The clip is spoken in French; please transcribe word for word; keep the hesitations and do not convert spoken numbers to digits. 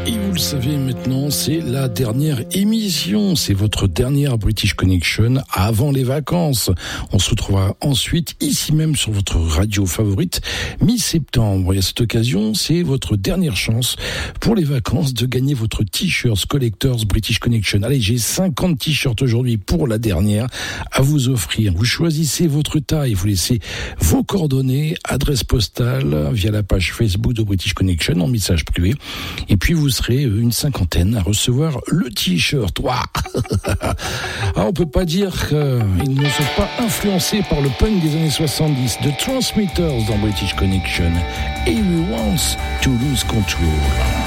Et vous le savez maintenant, c'est la dernière émission, c'est votre dernière British Connection avant les vacances. On se retrouvera ensuite ici même sur votre radio favorite mi-septembre. Et à cette occasion, c'est votre dernière chance pour les vacances de gagner votre t-shirt Collectors British Connection. Allez, j'ai cinquante t-shirts aujourd'hui pour la dernière à vous offrir. Vous choisissez votre taille, vous laissez vos coordonnées, adresse postale via la page Facebook de British Connection en message privé. Et puis vous serez une cinquantaine à recevoir le t-shirt. Waouh. Ah, on peut pas dire qu'ils ne sont pas influencés par le punk des années soixante-dix. The Transmitters dans British Connection. He wants to lose control.